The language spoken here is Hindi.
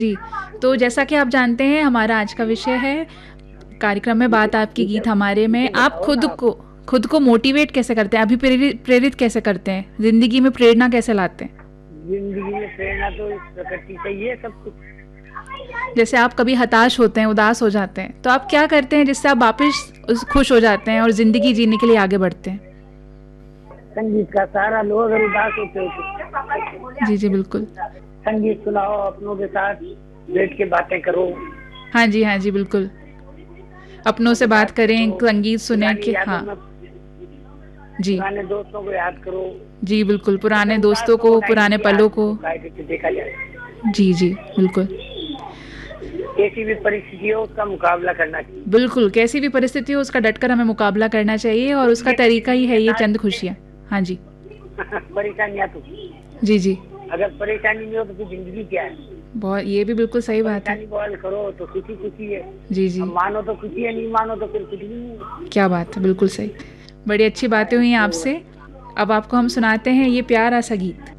जी, तो जैसा कि आप जानते हैं हमारा आज का विषय है कार्यक्रम में बात आपकी ठीक है। गीत हमारे में। तो आप बताओ ना आप। खुद को मोटिवेट कैसे करते हैं, अभी प्रेरित कैसे करते हैं, जिंदगी में प्रेरणा कैसे लाते हैं? जिंदगी में प्रेरणा तो इस प्रकृति से ही है सब कुछ। जैसे आप कभी हताश होते हैं, उदास हो जाते हैं, तो आप क्या करते हैं जिससे आप वापस खुश हो जाते हैं और जिंदगी जीने के लिए आगे बढ़ते हैं? संगीत का सहारा लो, अगर उदास होते हो तो जी जी बिल्कुल। संगीत सुनाओ, अपनों के साथ बैठ के बातें करो, हाँ जी, हाँ जी बिल्कुल। अपनों अपनों से के बात साथ करें, बैठो, संगीत सुने के, पुरानी यादों हाँ। में, जी पुराने दोस्तों को याद करो। जी बिल्कुल, अगर पुराने उदास दोस्तों तो को, होना ही पुराने नहीं है पलों आदमी को। को, कायदे से देखा जाए जी जी बिल्कुल। कैसी भी परिस्थिति हो उसका मुकाबला करना चाहिए। बिल्कुल, कैसी भी परिस्थिति हो उसका डटकर हमें मुकाबला करना चाहिए, और उसका ये तो तरीका ही जिंदगी है के ये साथ चंद ही खुशियाँ। हाँ जी। है। परेशानियां तो, जी जी। अगर परेशानी नहीं हो तो फिर जिंदगी क्या है। बहुत, ये भी बिल्कुल अब सही बात है। परेशानी को हल करो तो खुशी खुशी है। जी जी। अब मानो तो खुशी है, नहीं मानो तो फिर कुछ भी नहीं है। क्या बात है, बिल्कुल सही। बड़ी अच्छी बातें हुई हैं तो आपसे। अब आपको हम सुनाते हैं ये प्यारा सा गीत।